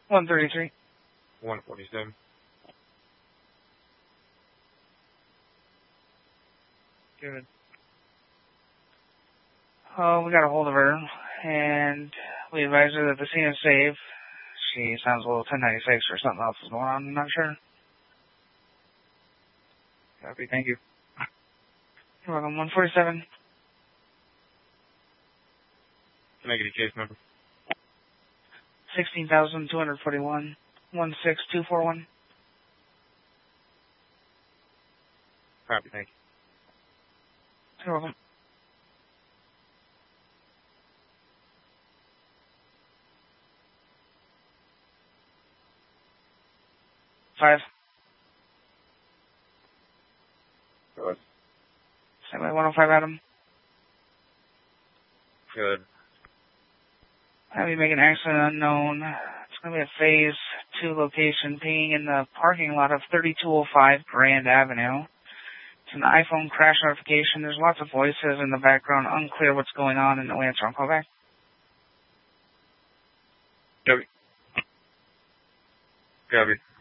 133. 147. Good. We got a hold of her, and we advised her that the scene is safe. She sounds a little 1096 or something else is going on, I'm not sure. Copy, thank you. You're welcome. 147. Can I get a case number? 16,241. 16241. Copy, thank you. You're welcome. Five. Good. Highway 105 Adam. Good. Have you make an accident unknown. It's going to be a phase 2 location being in the parking lot of 3205 Grand Avenue. It's an iPhone crash notification. There's lots of voices in the background. Unclear what's going on, and no answer on callback. Copy. Copy.